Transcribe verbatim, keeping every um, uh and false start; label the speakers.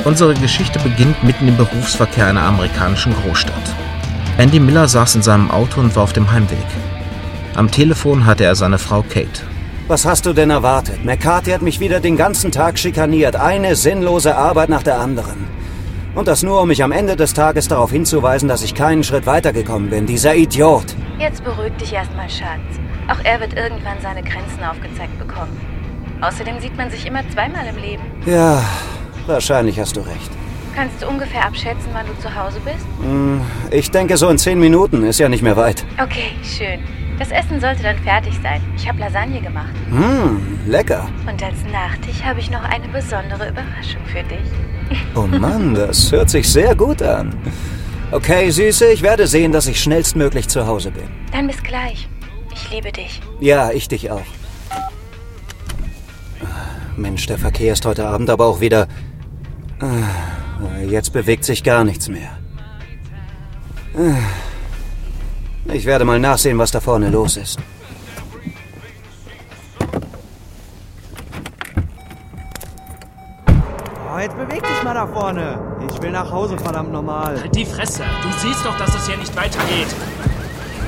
Speaker 1: Unsere Geschichte beginnt mitten im Berufsverkehr einer amerikanischen Großstadt. Andy Miller saß in seinem Auto und war auf dem Heimweg. Am Telefon hatte er seine Frau Kate.
Speaker 2: Was hast du denn erwartet? McCarthy hat mich wieder den ganzen Tag schikaniert. Eine sinnlose Arbeit nach der anderen. Und das nur, um mich am Ende des Tages darauf hinzuweisen, dass ich keinen Schritt weitergekommen bin. Dieser Idiot.
Speaker 3: Jetzt beruhig dich erstmal, Schatz. Auch er wird irgendwann seine Grenzen aufgezeigt bekommen. Außerdem sieht man sich immer zweimal im Leben.
Speaker 2: Ja, wahrscheinlich hast du recht.
Speaker 3: Kannst du ungefähr abschätzen, wann du zu Hause bist?
Speaker 2: Hm, ich denke so in zehn Minuten. Ist ja nicht mehr weit.
Speaker 3: Okay, schön. Das Essen sollte dann fertig sein. Ich habe Lasagne gemacht.
Speaker 2: Hm, lecker.
Speaker 3: Und als Nachtisch habe ich noch eine besondere Überraschung für dich.
Speaker 2: Oh Mann, das hört sich sehr gut an. Okay, Süße, ich werde sehen, dass ich schnellstmöglich zu Hause bin.
Speaker 3: Dann bis gleich. Ich liebe dich.
Speaker 2: Ja, ich dich auch. Mensch, der Verkehr ist heute Abend aber auch wieder... Jetzt bewegt sich gar nichts mehr. Ich werde mal nachsehen, was da vorne los ist.
Speaker 4: Oh, jetzt beweg dich mal da vorne. Ich will nach Hause, verdammt nochmal.
Speaker 5: Halt die Fresse. Du siehst doch, dass es hier nicht weitergeht.